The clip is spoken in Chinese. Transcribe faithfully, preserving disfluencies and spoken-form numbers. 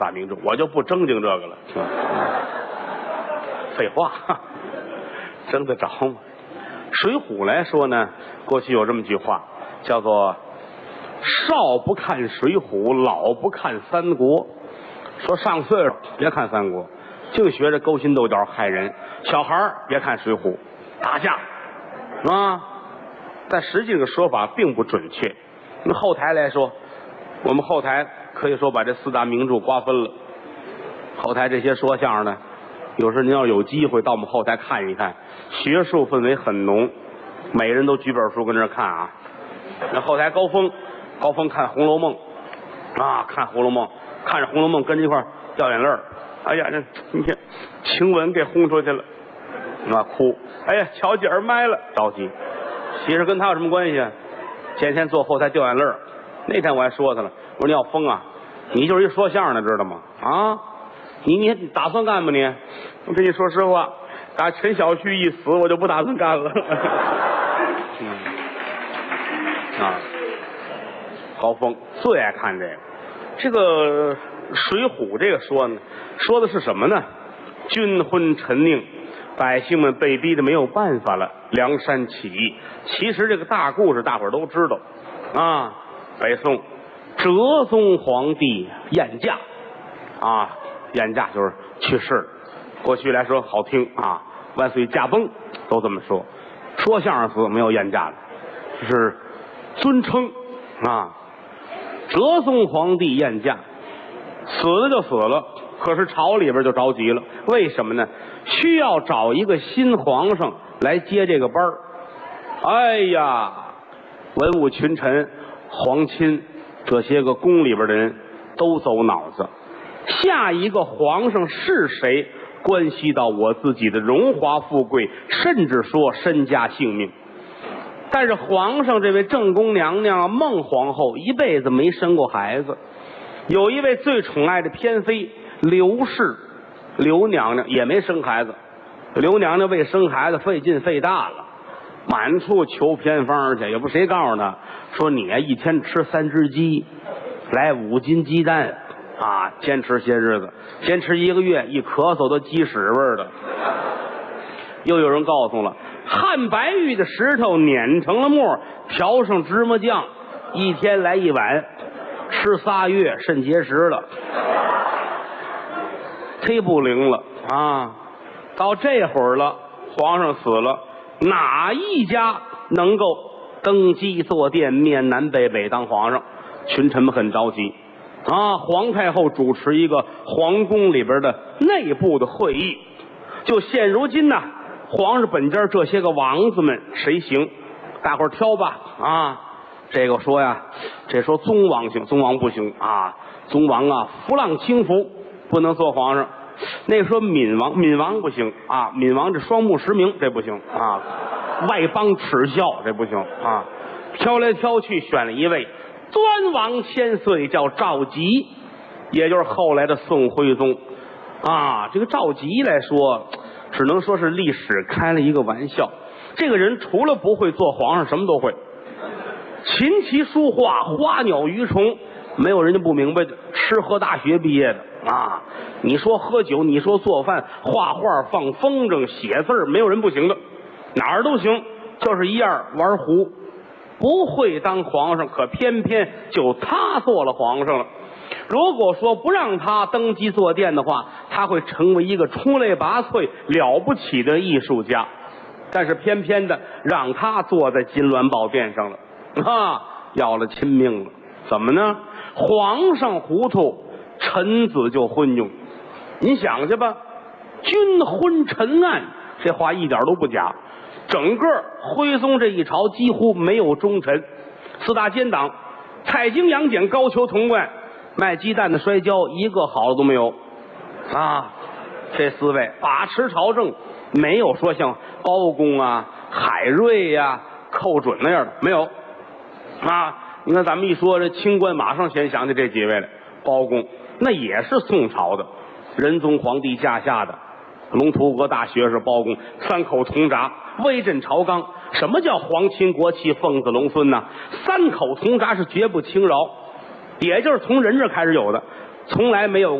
大名著，我就不正经这个了。废话，争得着吗？水浒来说呢，过去有这么句话，叫做少不看水浒，老不看三国。说上岁数别看三国，净学着勾心斗角害人。小孩别看水浒，打架啊。但实际这个说法并不准确。那后台来说，我们后台可以说把这四大名著瓜分了。后台这些说相声的，有时您要有机会到我们后台看一看，学术氛围很浓，每人都举本书跟这看啊。那后台高峰，高峰看《红楼梦》啊，看《红楼梦》，看着《红楼梦》跟着一块儿掉眼泪儿。哎呀，这你看晴雯给轰出去了，啊哭。哎呀，巧姐儿埋了，着急。其实跟他有什么关系啊？前天坐后台掉眼泪儿，那天我还说他了，我说你要疯啊，你就是一说相声的，知道吗？啊，你你打算干吗你？我跟你说实话，打陈小旭一死，我就不打算干了。嗯，啊，高峰最爱看这个。这个《水浒》这个说呢，说的是什么呢？军昏陈佞，百姓们被逼的没有办法了，梁山起义。其实这个大故事大伙儿都知道啊。北宋哲宗皇帝晏驾啊，晏驾就是去世了。过去来说好听啊，万岁驾崩都这么说。说相声死没有晏驾了，这是尊称啊。哲宗皇帝晏驾死了就死了，可是朝里边就着急了。为什么呢？需要找一个新皇上来接这个班儿。哎呀，文武群臣、皇亲这些个宫里边的人都走脑子，下一个皇上是谁，关系到我自己的荣华富贵，甚至说身家性命。但是皇上这位正宫娘娘孟皇后一辈子没生过孩子，有一位最宠爱的偏妃刘氏，刘娘娘也没生孩子。刘娘娘为生孩子费劲费大了，满处求偏方去，也不谁告诉她说你啊一天吃三只鸡，来五斤鸡蛋啊，坚持些日子，坚持一个月，一咳嗽都鸡屎味儿的。又有人告诉了，汉白玉的石头碾成了沫，调上芝麻酱，一天来一碗，吃仨月肾结石了，忒不灵了啊！到这会儿了，皇上死了，哪一家能够登基坐殿面南北北当皇上？群臣们很着急啊！皇太后主持一个皇宫里边的内部的会议，就现如今呢，皇上本家这些个王子们谁行？大伙儿挑吧啊！这个说呀，这说宗王行，宗王不行啊，宗王啊扶浪轻浮，不能做皇上。那个说闵王，闵王不行啊，闵王这双目失明，这不行啊，外邦耻笑，这不行啊。挑来挑去选了一位，端王千岁，叫赵佶，也就是后来的宋徽宗啊。这个赵佶来说，只能说是历史开了一个玩笑。这个人除了不会做皇上，什么都会，琴棋书画、花鸟鱼虫，没有人家不明白的。吃喝大学毕业的啊，你说喝酒，你说做饭、画画、放风筝、写字，没有人不行的，哪儿都行，就是一样玩胡，不会当皇上，可偏偏就他做了皇上了。如果说不让他登基坐殿的话，他会成为一个出类拔萃、了不起的艺术家。但是偏偏的让他坐在金銮宝殿上了，啊，要了亲命了。怎么呢？皇上糊涂，臣子就昏庸。你想去吧，君昏臣暗，这话一点都不假。整个徽宗这一朝几乎没有忠臣，四大奸党，蔡京、杨戬、高俅、童贯，卖鸡蛋的、摔跤，一个好的都没有啊！这四位把持朝政，没有说像包公啊、海瑞呀、啊、寇准那样的，没有啊！你看咱们一说这清官，马上先想起这几位来。包公那也是宋朝的，仁宗皇帝驾下的龙图阁大学士包公，三口铜闸，威震朝纲。什么叫皇亲国戚、凤子龙孙呢？三口铜闸是绝不轻饶，也就是从人这开始有的，从来没有